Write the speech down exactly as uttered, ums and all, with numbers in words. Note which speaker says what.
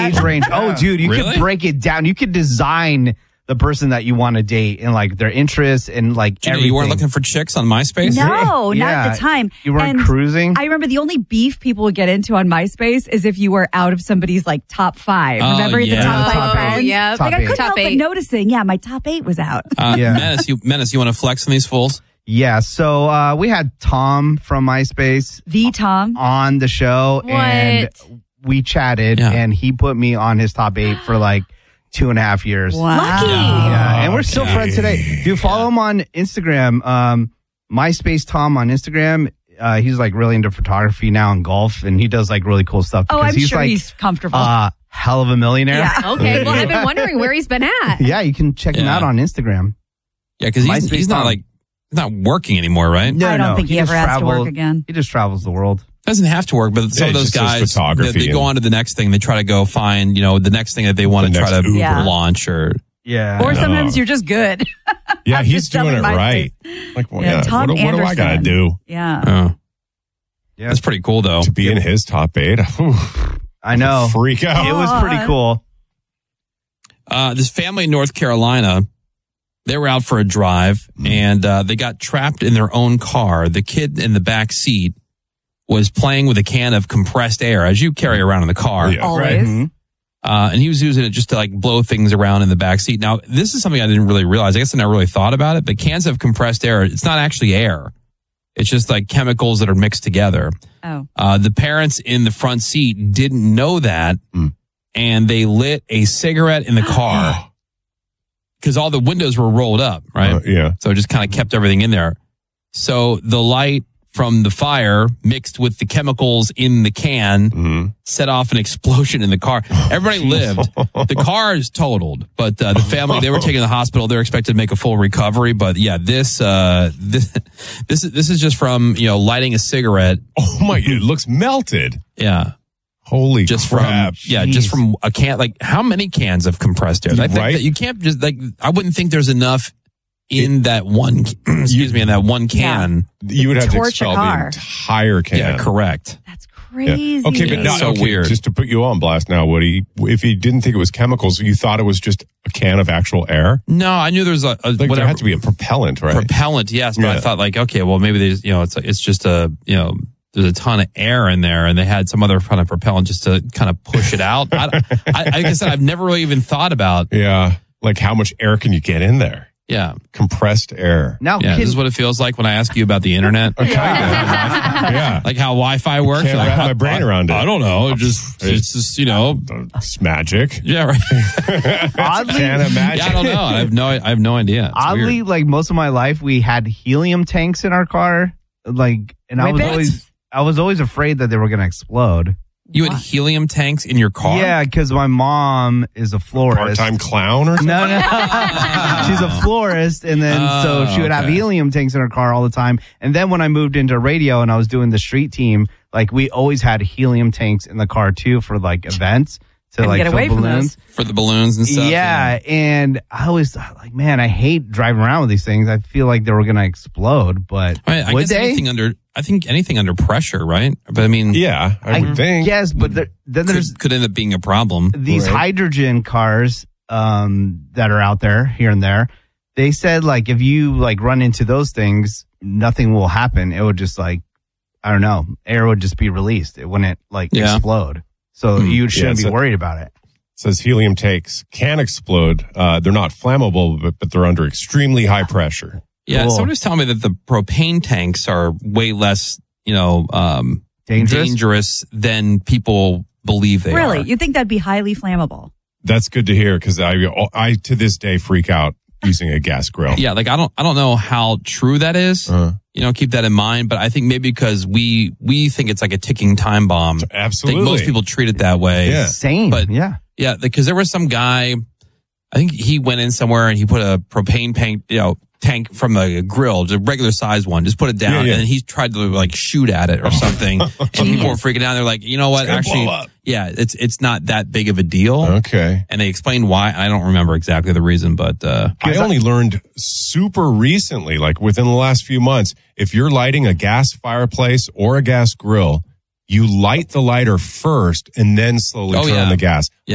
Speaker 1: age range. Oh, dude, you
Speaker 2: Really?
Speaker 1: could break it down. You could design the person that you want to date and like their interests and like
Speaker 2: You, know,
Speaker 1: everything.
Speaker 2: you weren't looking for chicks on MySpace?
Speaker 3: No, not
Speaker 1: Yeah.
Speaker 3: at the time.
Speaker 1: You weren't
Speaker 3: And
Speaker 1: cruising?
Speaker 3: I remember the only beef people would get into on MySpace is if you were out of somebody's like top five.
Speaker 2: Oh,
Speaker 3: Remember
Speaker 2: yeah.
Speaker 3: the top
Speaker 1: Top
Speaker 3: five
Speaker 1: eight.
Speaker 3: friends?
Speaker 4: Yeah.
Speaker 1: Top
Speaker 3: Like I
Speaker 1: eight.
Speaker 3: couldn't
Speaker 4: Top
Speaker 3: help but
Speaker 4: eight.
Speaker 3: noticing. Yeah, my top eight was out.
Speaker 2: Uh,
Speaker 1: Yeah.
Speaker 2: Menace, you, Menace, you want to flex on these fools?
Speaker 1: Yeah, so uh, we had Tom from MySpace
Speaker 3: The Tom.
Speaker 1: on the show,
Speaker 4: What?
Speaker 1: and we chatted,
Speaker 2: Yeah.
Speaker 1: and he put me on his top eight for like two and a half years.
Speaker 3: Wow.
Speaker 4: Lucky.
Speaker 1: Yeah, and we're still
Speaker 2: Okay.
Speaker 1: friends today. Dude, follow him on Instagram. Um, MySpace Tom on Instagram. Uh, he's like really into photography now and golf, and he does like really cool stuff.
Speaker 3: Oh,
Speaker 1: because
Speaker 3: I'm
Speaker 1: he's
Speaker 3: sure
Speaker 1: like,
Speaker 3: he's comfortable.
Speaker 1: uh, hell of a millionaire.
Speaker 3: Yeah.
Speaker 4: Okay. Well, I've been wondering where he's been at.
Speaker 1: Yeah, you can check him
Speaker 2: Yeah.
Speaker 1: out on Instagram.
Speaker 2: Yeah, because he's,
Speaker 1: MySpace
Speaker 2: he's not
Speaker 1: Tom.
Speaker 2: like he's not working anymore, right?
Speaker 1: No,
Speaker 3: I don't
Speaker 1: no,
Speaker 3: think he,
Speaker 1: just
Speaker 3: ever has to work
Speaker 1: traveled-
Speaker 3: again.
Speaker 1: He just travels the world.
Speaker 2: Doesn't have to work, but some
Speaker 5: Yeah,
Speaker 2: of
Speaker 5: he
Speaker 2: those
Speaker 5: just does
Speaker 2: guys,
Speaker 5: photography
Speaker 2: they, they go
Speaker 5: and-
Speaker 2: on to the next thing. They try to go find, you know, the next thing that they want
Speaker 5: The
Speaker 2: to try
Speaker 5: next
Speaker 2: to
Speaker 5: Uber.
Speaker 3: Yeah.
Speaker 2: launch or.
Speaker 1: Yeah.
Speaker 3: Or
Speaker 5: know.
Speaker 3: sometimes you're just good.
Speaker 5: Yeah, he's
Speaker 3: just selling
Speaker 5: doing it
Speaker 3: MySpace.
Speaker 5: right. Like, well,
Speaker 3: Yeah,
Speaker 5: yeah,
Speaker 3: Tom
Speaker 5: what, what do I got to
Speaker 3: Anderson.
Speaker 5: do
Speaker 3: Yeah.
Speaker 2: Oh,
Speaker 1: Yeah.
Speaker 2: that's pretty cool, though.
Speaker 5: to be in his top eight? Whew,
Speaker 1: I know.
Speaker 5: freak out.
Speaker 1: It was pretty cool.
Speaker 2: Uh, this family in North Carolina, they were out for a drive and uh, they got trapped in their own car. The kid in the back seat was playing with a can of compressed air, as you carry around in the car.
Speaker 5: Yeah.
Speaker 3: Always.
Speaker 1: Mhm.
Speaker 2: Uh, and he was using it just to like blow things around in the back seat. Now, this is something I didn't really realize. I guess I never really thought about it, but cans of compressed air, it's not actually air. It's just like chemicals that are mixed together.
Speaker 3: Oh.
Speaker 2: Uh, the parents in the front seat didn't know that,
Speaker 5: Mm.
Speaker 2: and they lit a cigarette in the car because all the windows were rolled up, right?
Speaker 5: Uh, yeah.
Speaker 2: So it just kind of kept everything in there. So the light from the fire mixed with the chemicals in the can
Speaker 5: Mhm.
Speaker 2: set off an explosion in the car. Everybody lived. The car is totaled, but uh, the family, they were taken to the hospital. They're expected to make a full recovery. But yeah, this, uh, this, this is, this is just from, you know, lighting a cigarette.
Speaker 5: Oh my! It looks melted.
Speaker 2: Yeah.
Speaker 5: Holy
Speaker 2: Just
Speaker 5: crap!
Speaker 2: from, yeah, just from a can, like how many cans of compressed air? I think
Speaker 5: Right.
Speaker 2: that you can't just like, I wouldn't think there's enough in that one, excuse me, in that one can.
Speaker 5: you would have to
Speaker 3: Torch a
Speaker 5: expel the
Speaker 3: car.
Speaker 5: entire can.
Speaker 2: Yeah, correct.
Speaker 3: That's
Speaker 5: Yeah.
Speaker 3: crazy.
Speaker 5: Okay, but
Speaker 2: Yeah,
Speaker 5: not
Speaker 2: so
Speaker 5: okay,
Speaker 2: weird.
Speaker 5: Just to put you on blast now, Woody. If you didn't think it was chemicals, you thought it was just a can of actual air.
Speaker 2: No, I knew there was a, a
Speaker 5: Like
Speaker 2: whatever.
Speaker 5: there had to be a propellant, right?
Speaker 2: propellant, yes, but I
Speaker 5: Yeah.
Speaker 2: thought like, okay, well maybe there's, you know, it's it's just a, you know, there's a ton of air in there, and they had some other kind of propellant just to kind of push it out. I, I, like I said, I've never really even thought about,
Speaker 5: yeah. Like how much air can you get in there?
Speaker 2: yeah,
Speaker 5: Compressed air.
Speaker 1: Now,
Speaker 2: yeah.
Speaker 1: kid-
Speaker 2: This is what it feels like when I ask you about the internet,
Speaker 5: Okay. yeah.
Speaker 2: like how Wi-Fi works.
Speaker 5: Can't
Speaker 2: You're like,
Speaker 5: wrap my
Speaker 2: I-
Speaker 5: brain
Speaker 2: I-
Speaker 5: around it.
Speaker 2: I don't know. It just, it's just, you know,
Speaker 5: It's magic.
Speaker 2: yeah, right.
Speaker 1: oddly,
Speaker 5: Can't imagine.
Speaker 2: Yeah, I don't know. I have no, I have no idea. It's
Speaker 1: oddly,
Speaker 2: weird.
Speaker 1: like most of my life, we had helium tanks in our car. Like, and I was
Speaker 3: Whippets?
Speaker 1: always, I was always afraid that they were going to explode.
Speaker 2: You had helium tanks in your car?
Speaker 1: Yeah, because my mom is a florist.
Speaker 5: Part-time clown or something?
Speaker 1: No, no. She's a florist, and then
Speaker 2: Oh,
Speaker 1: so she would have
Speaker 2: okay.
Speaker 1: helium tanks in her car all the time. And then when I moved into radio and I was doing the street team, like we always had helium tanks in the car too for like events to
Speaker 3: Couldn't
Speaker 1: like
Speaker 3: get
Speaker 1: fill
Speaker 3: away from
Speaker 1: balloons.
Speaker 3: those.
Speaker 2: For the balloons and stuff.
Speaker 1: Yeah, and I always thought, like, man, I hate driving around with these things. I feel like they were gonna explode, but
Speaker 2: I, mean, I
Speaker 1: would
Speaker 2: guess
Speaker 1: they?
Speaker 2: anything under, I think anything under pressure, right? But I mean,
Speaker 5: Yeah, I,
Speaker 1: I
Speaker 5: would think.
Speaker 1: Yes, but there, then there's
Speaker 2: could, could end up being a problem.
Speaker 1: these
Speaker 5: Right.
Speaker 1: hydrogen cars um, that are out there here and there. They said like if you like run into those things, nothing will happen. It would just like I don't know, air would just be released. It wouldn't like
Speaker 2: Yeah.
Speaker 1: explode. So
Speaker 2: Hmm.
Speaker 1: you shouldn't
Speaker 5: Yeah,
Speaker 1: be
Speaker 5: so-
Speaker 1: worried about it.
Speaker 5: Says helium tanks can explode. Uh, they're not flammable, but, but they're under extremely high pressure.
Speaker 2: Yeah,
Speaker 1: Cool.
Speaker 2: somebody was telling me that the propane tanks are way less, you know, um,
Speaker 1: Dangerous?
Speaker 2: dangerous than people believe they
Speaker 3: Really?
Speaker 2: are.
Speaker 3: You'd think that'd be highly flammable.
Speaker 5: That's good to hear because I, I to this day freak out using a gas grill.
Speaker 2: Yeah, like I don't, I don't know how true that is.
Speaker 5: Uh,
Speaker 2: You know, keep that in mind. But I think maybe because we we think it's like a ticking time bomb. I
Speaker 5: absolutely.
Speaker 2: think most people treat it that way.
Speaker 5: Yeah.
Speaker 1: Same.
Speaker 2: But-
Speaker 1: yeah.
Speaker 2: Yeah, because there was some guy, I think he went in somewhere and he put a propane tank, you know, tank from a grill, just a regular size one, just put it down,
Speaker 5: Yeah, yeah.
Speaker 2: and he tried to like shoot at it or something. And people were freaking out. They're like, you know what?
Speaker 5: It's gonna
Speaker 2: Actually,
Speaker 5: blow up.
Speaker 2: yeah, it's it's not that big of a deal.
Speaker 5: Okay.
Speaker 2: And they explained why. I don't remember exactly the reason, but uh,
Speaker 5: I only learned super recently, like within the last few months, if you're lighting a gas fireplace or a gas grill, you light the lighter first and then slowly
Speaker 2: Oh,
Speaker 5: turn
Speaker 2: yeah.
Speaker 5: on the gas.